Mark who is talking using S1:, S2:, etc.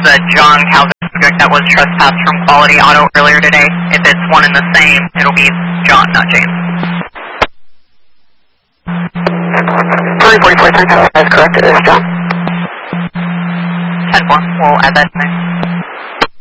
S1: John Calvin subject that was trespassed from Quality Auto earlier today. If it's one and the same, it'll be John, not James.
S2: 2044, that's correct, it is John.
S1: 10-4, we'll add that in